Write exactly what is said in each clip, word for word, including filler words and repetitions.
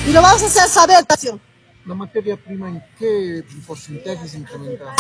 Y lo vamos a hacer saber, Tación. ¿La materia prima en qué porcentaje se incrementa?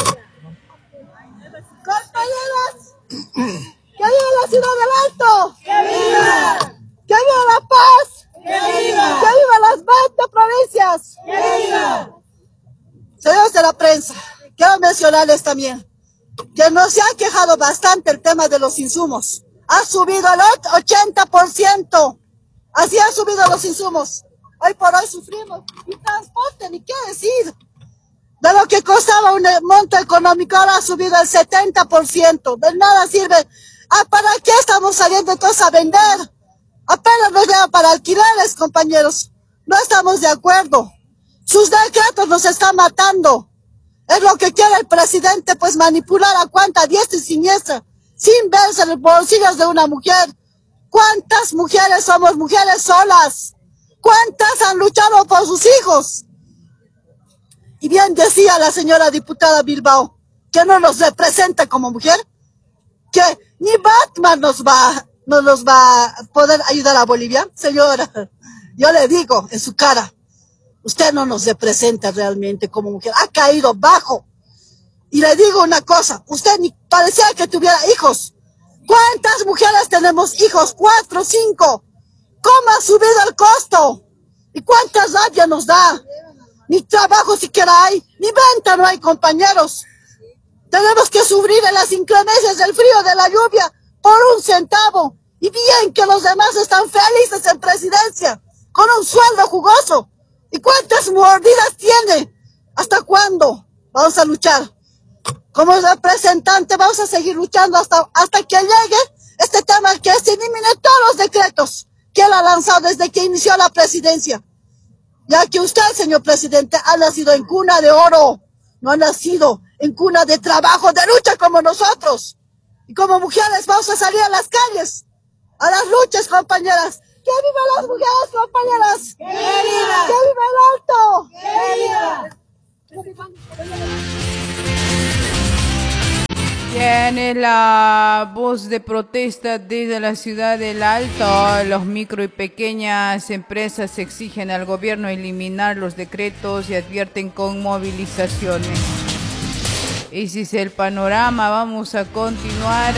Compañeras, ¡que viva la ciudad del Alto! ¡Que viva! ¡Que viva La Paz! ¡Que viva! ¡Que viva las veinte provincias! ¡Que viva! Señores de la prensa, quiero mencionarles también que nos se ha quejado bastante el tema de los insumos. Ha subido el ochenta por ciento. Así ha subido los insumos. Hoy por hoy sufrimos. Y transporte, ni qué decir. De lo que costaba un monto económico, ahora ha subido el setenta por ciento. De nada sirve. Ah, ¿para qué estamos saliendo entonces a vender? Apenas nos lleva para alquileres, compañeros. No estamos de acuerdo. Sus decretos nos están matando. Es lo que quiere el presidente, pues manipular a cuanta diestra y siniestra, sin verse en los bolsillos de una mujer. ¿Cuántas mujeres somos mujeres solas? ¿Cuántas han luchado por sus hijos? Y bien decía la señora diputada Bilbao, que no nos representa como mujer, que ni Batman nos va, no nos va a poder ayudar a Bolivia. Señora, yo le digo en su cara, usted no nos representa realmente como mujer, ha caído bajo. Y le digo una cosa, usted ni parecía que tuviera hijos. ¿Cuántas mujeres tenemos hijos? Cuatro, cinco. ¿Cómo ha subido el costo? ¿Y cuánta rabia nos da? Ni trabajo siquiera hay, ni venta no hay, compañeros. Tenemos que sufrir en las inclemencias del frío, de la lluvia, por un centavo. Y bien que los demás están felices en presidencia, con un sueldo jugoso. ¿Y cuántas mordidas tiene? ¿Hasta cuándo vamos a luchar? Como representante vamos a seguir luchando hasta, hasta que llegue este tema, que se elimine todos los decretos que él ha lanzado desde que inició la presidencia. Ya que usted, señor presidente, ha nacido en cuna de oro, no ha nacido en cuna de trabajo, de lucha como nosotros. Y como mujeres vamos a salir a las calles, a las luchas, compañeras. ¡Que viva las mujeres, compañeras! ¡Que viva! ¡Que viva el Alto! ¡Que viva! Tiene la voz de protesta desde la ciudad del Alto. Los micro y pequeñas empresas exigen al gobierno eliminar los decretos y advierten con movilizaciones. Ese es el panorama. Vamos a continuar.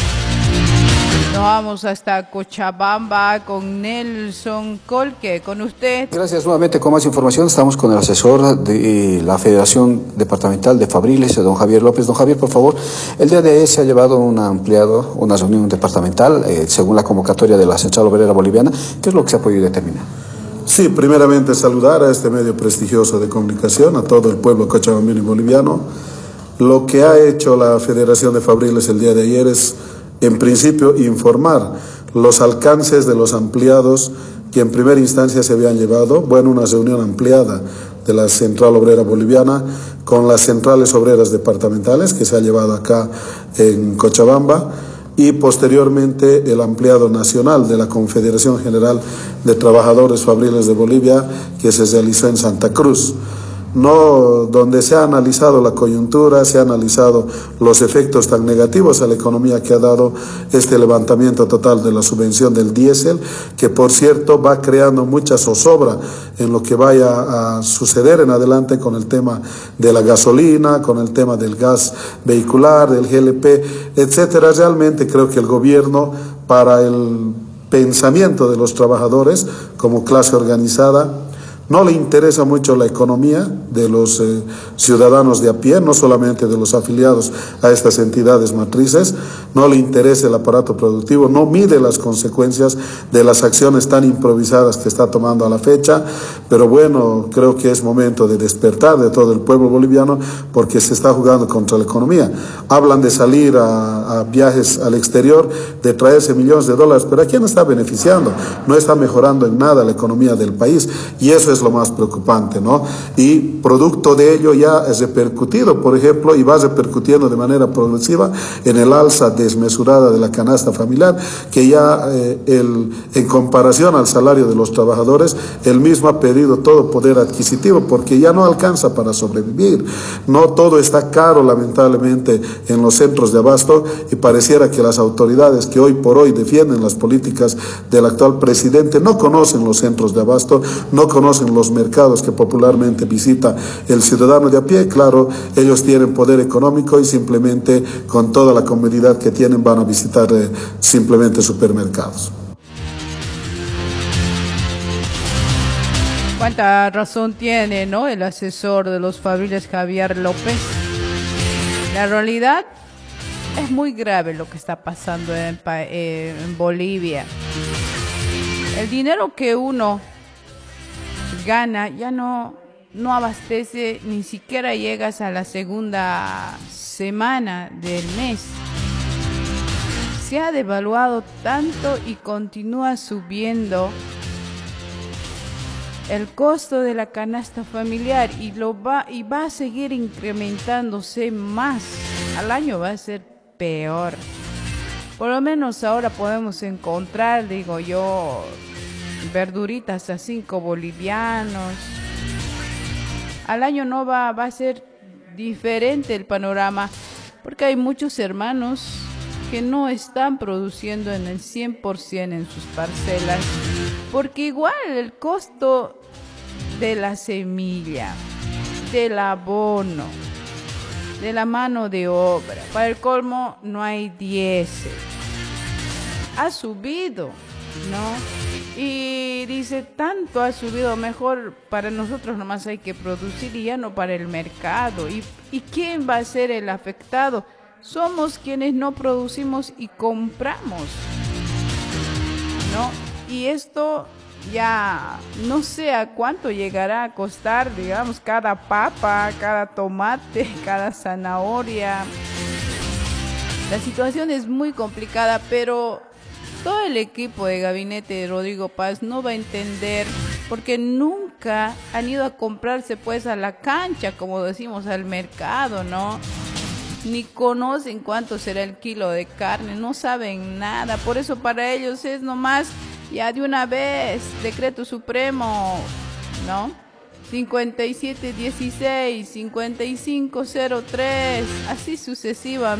Nos vamos hasta Cochabamba con Nelson Colque, con usted. Gracias nuevamente. Con más información estamos con el asesor de la Federación Departamental de Fabriles, don Javier López. Don Javier, por favor, el día de ayer se ha llevado un ampliado, una reunión departamental, eh, según la convocatoria de la Central Obrera Boliviana. ¿Qué es lo que se ha podido determinar? Sí, primeramente saludar a este medio prestigioso de comunicación, a todo el pueblo cochabambino y boliviano. Lo que ha hecho la Federación de Fabriles el día de ayer es, en principio, informar los alcances de los ampliados que en primera instancia se habían llevado, bueno, una reunión ampliada de la Central Obrera Boliviana con las centrales obreras departamentales que se ha llevado acá en Cochabamba, y posteriormente el ampliado nacional de la Confederación General de Trabajadores Fabriles de Bolivia, que se realizó en Santa Cruz. No, donde se ha analizado la coyuntura, se ha analizado los efectos tan negativos a la economía que ha dado este levantamiento total de la subvención del diésel, que por cierto va creando mucha zozobra en lo que vaya a suceder en adelante con el tema de la gasolina, con el tema del gas vehicular, del G L P, etcétera. Realmente creo que el gobierno, para el pensamiento de los trabajadores como clase organizada, no le interesa mucho la economía de los eh, ciudadanos de a pie, no solamente de los afiliados a estas entidades matrices, no le interesa el aparato productivo, no mide las consecuencias de las acciones tan improvisadas que está tomando a la fecha, pero bueno, creo que es momento de despertar de todo el pueblo boliviano porque se está jugando contra la economía. Hablan de salir a, a viajes al exterior, de traerse millones de dólares, pero ¿a quién está beneficiando? No está mejorando en nada la economía del país, y eso es lo más preocupante, ¿no? Y producto de ello ya es repercutido, por ejemplo, y va repercutiendo de manera progresiva en el alza desmesurada de la canasta familiar, que ya eh, el, en comparación al salario de los trabajadores, el mismo ha perdido todo poder adquisitivo porque ya no alcanza para sobrevivir. No todo está caro, lamentablemente, en los centros de abasto, y pareciera que las autoridades que hoy por hoy defienden las políticas del actual presidente no conocen los centros de abasto, no conocen en los mercados que popularmente visita el ciudadano de a pie. Claro, ellos tienen poder económico y simplemente con toda la comodidad que tienen van a visitar eh, simplemente supermercados. Cuánta razón tiene, ¿no?, el asesor de los Fabriles, Javier López. La realidad es muy grave lo que está pasando en, en Bolivia. El dinero que uno gana ya no, no abastece, ni siquiera llegas a la segunda semana del mes. Se ha devaluado tanto y continúa subiendo el costo de la canasta familiar y lo va y va a seguir incrementándose más. Al año va a ser peor. Por lo menos ahora podemos encontrar, digo yo, verduritas a cinco bolivianos. Al año no va, va a ser diferente el panorama, porque hay muchos hermanos que no están produciendo en el cien por ciento en sus parcelas, porque igual el costo de la semilla, del abono, de la mano de obra, para el colmo no hay diésel, ha subido, ¿no? Y dice, tanto ha subido, mejor para nosotros nomás hay que producir y ya no para el mercado. ¿Y, y quién va a ser el afectado? Somos quienes no producimos y compramos, ¿no? Y esto ya no sé a cuánto llegará a costar, digamos, cada papa, cada tomate, cada zanahoria. La situación es muy complicada, pero todo el equipo de gabinete de Rodrigo Paz no va a entender, porque nunca han ido a comprarse pues a la cancha, como decimos, al mercado, ¿no? Ni conocen cuánto será el kilo de carne, no saben nada. Por eso para ellos es nomás ya de una vez decreto supremo, ¿no? cincuenta y siete dieciséis, cincuenta y cinco cero tres, así sucesivamente.